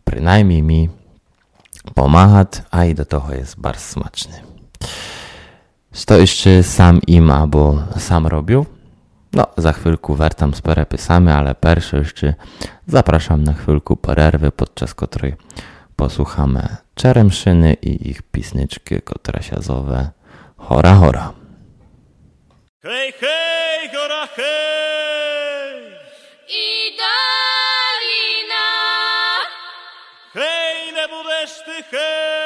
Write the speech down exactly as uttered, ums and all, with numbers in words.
принаймні mi pomáhat a i do toho jest bardzo smaczny. Co jeszcze sam im albo sam robił? No, za chwilkę wracam z perepisami, ale pierwsze jeszcze zapraszam na chwilkę przerwy, podczas której posłuchamy Czeremszyny i ich pisnyczki, które się zowe Hora Hora. Hej, hej!